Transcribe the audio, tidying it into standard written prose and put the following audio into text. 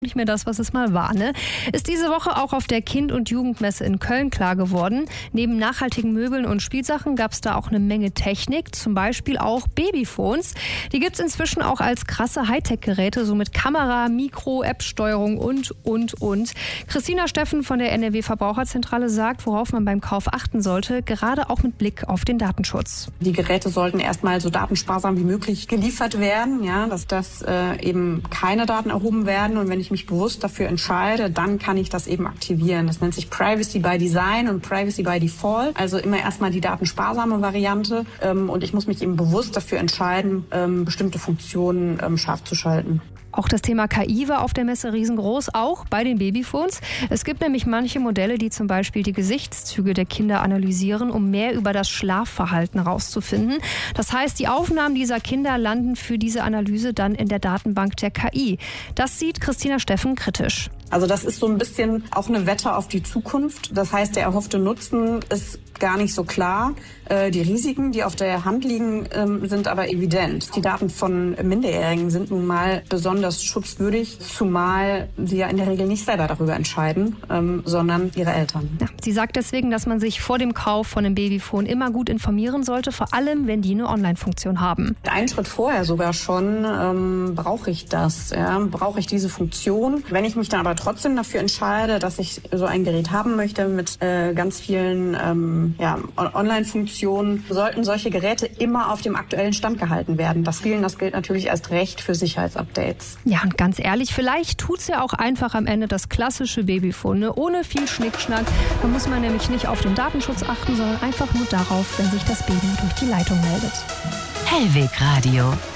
nicht mehr das, was es mal war, ne? Ist diese Woche auch auf der Kind- und Jugendmesse in Köln klar geworden. Neben nachhaltigen Möbeln und Spielsachen gab es da auch eine Menge Technik, zum Beispiel auch Babyphones. Die gibt es inzwischen auch als krasse Hightech-Geräte, so mit Kamera, Mikro, App-Steuerung und. Christina Steffen von der NRW-Verbraucherzentrale sagt, worauf man beim Kauf achten sollte, gerade auch mit Blick auf den Datenschutz. Die Geräte sollten erstmal so datensparsam wie möglich geliefert werden, ja, dass eben keine Daten erhoben werden. Und wenn ich mich bewusst dafür entscheide, dann kann ich das eben aktivieren. Das nennt sich Privacy by Design und Privacy by Default. Also immer erstmal die datensparsame Variante. Und ich muss mich eben bewusst dafür entscheiden, bestimmte Funktionen scharf zu schalten. Auch das Thema KI war auf der Messe riesengroß, auch bei den Babyphones. Es gibt nämlich manche Modelle, die zum Beispiel die Gesichtszüge der Kinder analysieren, um mehr über das Schlafverhalten rauszufinden. Das heißt, die Aufnahmen dieser Kinder landen für diese Analyse dann in der Datenbank der KI. Das sieht Christina Steffen kritisch. Also das ist so ein bisschen auch eine Wette auf die Zukunft. Das heißt, der erhoffte Nutzen ist gar nicht so klar. Die Risiken, die auf der Hand liegen, sind aber evident. Die Daten von Minderjährigen sind nun mal besonders schutzwürdig, zumal sie ja in der Regel nicht selber darüber entscheiden, sondern ihre Eltern. Ja, sie sagt deswegen, dass man sich vor dem Kauf von einem Babyphone immer gut informieren sollte, vor allem, wenn die eine Online-Funktion haben. Einen Schritt vorher sogar schon brauche ich das. Ja? Brauche ich diese Funktion? Wenn ich mich dann aber trotzdem dafür entscheide, dass ich so ein Gerät haben möchte mit ganz vielen Online-Funktionen, sollten solche Geräte immer auf dem aktuellen Stand gehalten werden. Das gilt natürlich erst recht für Sicherheitsupdates. Ja, und ganz ehrlich, vielleicht tut's ja auch einfach am Ende das klassische Babyphone, ne? Ohne viel Schnickschnack. Da muss man nämlich nicht auf den Datenschutz achten, sondern einfach nur darauf, wenn sich das Baby durch die Leitung meldet. Hellweg Radio.